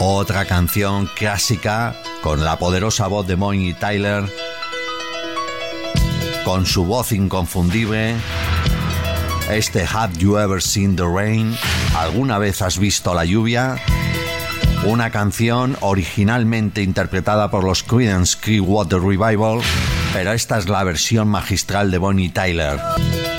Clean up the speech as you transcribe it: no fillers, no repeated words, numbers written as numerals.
Otra canción clásica con la poderosa voz de Bonnie Tyler, con su voz inconfundible. Have You Ever Seen the Rain? ¿Alguna vez has visto la lluvia? Una canción originalmente interpretada por los Creedence Clearwater Revival, pero esta es la versión magistral de Bonnie Tyler.